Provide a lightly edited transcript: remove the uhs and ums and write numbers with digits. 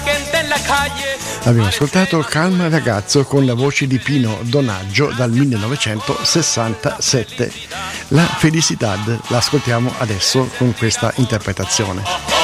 Abbiamo ascoltato Calma ragazzo con la voce di Pino Donaggio dal 1967. La Felicidad la ascoltiamo adesso con questa interpretazione.